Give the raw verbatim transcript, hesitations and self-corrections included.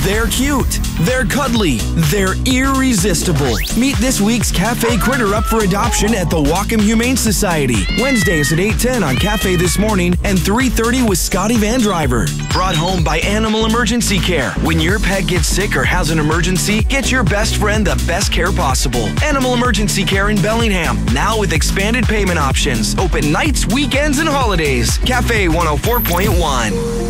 They're cute, they're cuddly, they're irresistible. Meet this week's Cafe Critter up for adoption at the Wacom Humane Society. Wednesdays at eight ten on Cafe This Morning and three thirty with Scotty Van Driver. Brought home by Animal Emergency Care. When your pet gets sick or has an emergency, get your best friend the best care possible. Animal Emergency Care in Bellingham, now with expanded payment options. Open nights, weekends, and holidays. Cafe one oh four point one.